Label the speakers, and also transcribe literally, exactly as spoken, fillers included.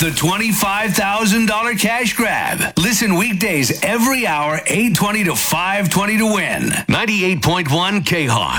Speaker 1: the twenty-five thousand dollars cash grab. Listen weekdays every hour, eight twenty to five twenty to win. ninety-eight point one K H O